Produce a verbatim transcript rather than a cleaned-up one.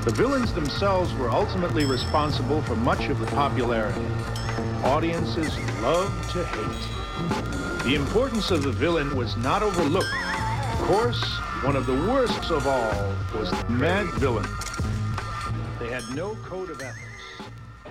The villains themselves were ultimately responsible for much of the popularity. Audiences loved to hate. The importance of the villain was not overlooked. Of course, one of the worst of all was the Mad Villain. They had no code of ethics.